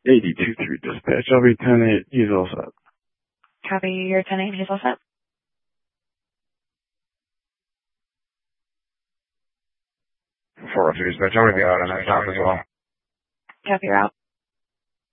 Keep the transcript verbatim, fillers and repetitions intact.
eighty-two three dispatch. I'll be ten eight. He's all set. Copy, you're ten eight. He's all set. four oh two dispatch. I'm going to be out on that stop as well. Copy, you're out.